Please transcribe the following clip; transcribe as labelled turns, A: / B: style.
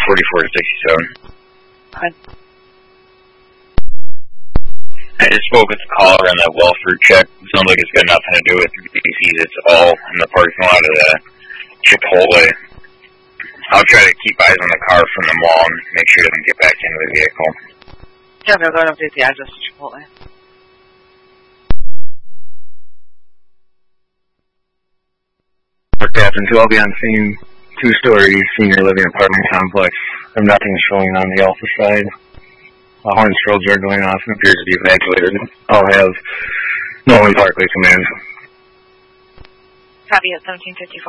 A: 44 to 67.
B: Okay.
A: I just spoke with the caller on that welfare check. It sounds like it's got nothing to do with BCs. It's all in the parking lot of the Chipotle. I'll try to keep eyes on the car from the mall and make sure it doesn't get back into the vehicle.
B: Yeah, they'll go and update the address to Chipotle.
C: Captain 2, I'll be on scene. 2-story senior living apartment complex. I have nothing showing on the Alpha side. Horn strobes are going off and appears to be evacuated. I'll have Nolan Parkway command.
B: Copy at 1754.